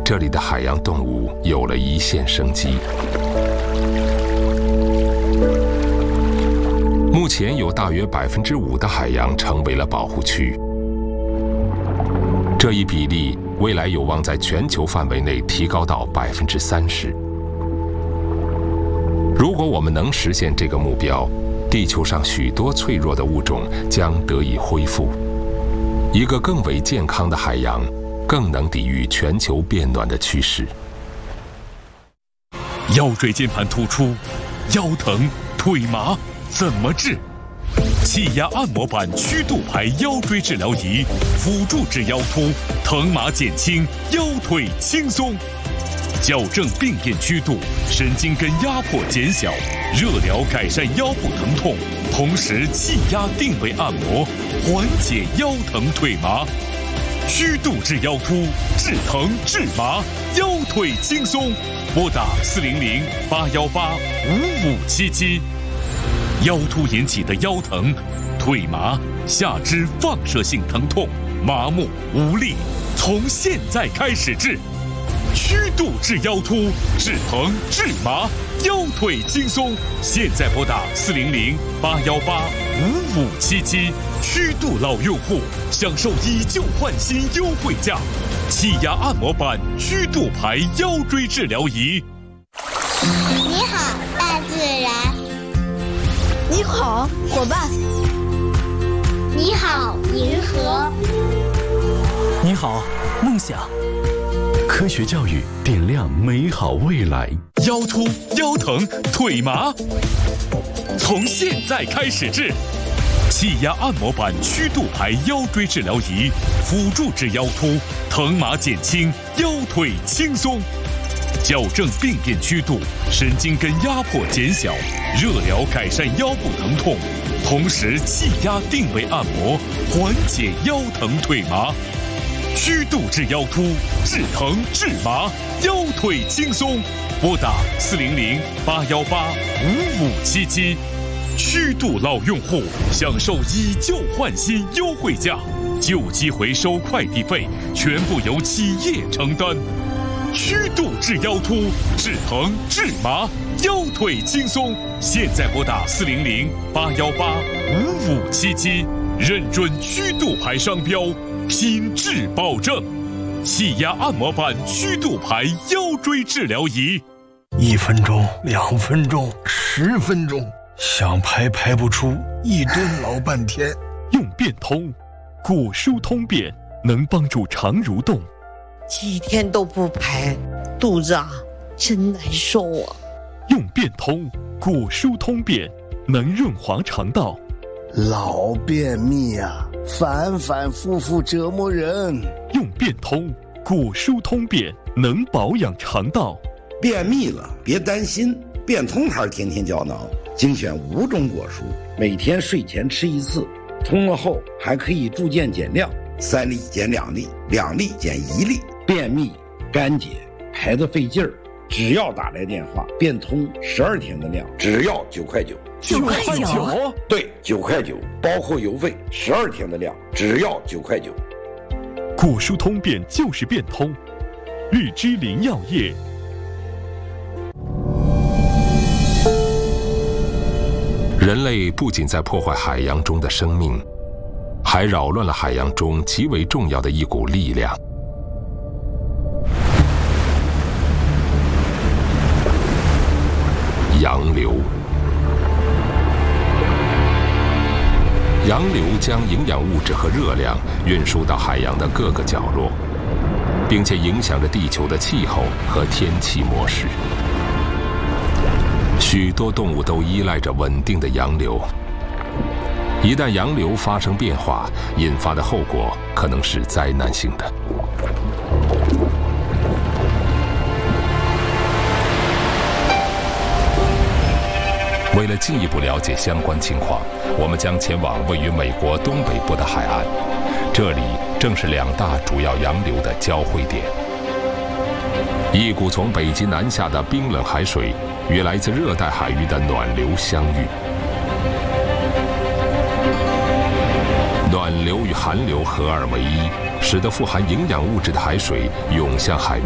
这里的海洋动物有了一线生机。目前有大约5%的海洋成为了保护区，这一比例未来有望在全球范围内提高到30%。如果我们能实现这个目标，地球上许多脆弱的物种将得以恢复。一个更为健康的海洋，更能抵御全球变暖的趋势。 腰椎间盘突出、腰疼、腿麻怎么治？气压按摩板曲度排腰椎治疗仪，辅助治腰突，疼麻减轻，腰腿轻松。矫正病变曲度，神经根压迫减小，热疗改善腰部疼痛，同时气压定位按摩，缓解腰疼腿麻。曲度治腰突，治疼治麻，腰腿轻松。拨打400-818-5577。腰突引起的腰疼、腿麻、下肢放射性疼痛、麻木无力，从现在开始治。曲度治腰突，治疼治麻，腰腿轻松。现在拨打400-818-5577。曲度老用户享受以旧换新优惠价，气压按摩板曲度排腰椎治疗仪。 你好，大自然。 你好，伙伴。 你好，银河。 你好，梦想。科学教育点亮美好未来。 腰突、腰疼、腿麻，从现在开始治。气压按摩板曲度排腰椎治疗仪，辅助治腰突，疼麻减轻，腰腿轻松。矫正病变曲度，神经根压迫减小，热疗改善腰部疼痛，同时气压定位按摩，缓解腰疼腿麻。曲度治腰突，治疼治麻，腰腿轻松。拨打400-818-5577。曲度老用户享受以旧换新优惠价，旧机回收快递费全部由企业承担。曲度治腰突，治疼治麻，腰腿轻松。现在拨打400-818-5577，认准曲度牌商标，品质保证。气压按摩板曲度牌腰椎治疗仪 ，1分钟、2分钟、10分钟。想排不出，一蹲老半天。 用变通，果舒通便能帮助肠蠕动。 几天都不排，肚子真难受啊。 用变通，果舒通便能润滑肠道。 老便秘反反复复折磨人。 用变通，果舒通便能保养肠道。 便秘了别担心，变通牌天天胶囊精选5种果蔬，每天睡前吃1次，通了后还可以逐渐减量，3粒减2粒，2粒减1粒。便秘、干结、排得费劲儿，只要打来电话，变通12天的量，只要9块9。 9块9？ 对，9块9，包括邮费，12天的量，只要9块9。 果蔬通便就是变通，日之林药业。 人类不仅在破坏海洋中的生命，还扰乱了海洋中极为重要的一股力量。洋流。洋流将营养物质和热量运输到海洋的各个角落，并且影响着地球的气候和天气模式。许多动物都依赖着稳定的洋流。一旦洋流发生变化，引发的后果可能是灾难性的。为了进一步了解相关情况，我们将前往位于美国东北部的海岸，这里正是2大主要洋流的交汇点。一股从北极南下的冰冷海水与来自热带海域的暖流相遇，暖流与寒流合二为一，使得富含营养物质的海水涌向海域。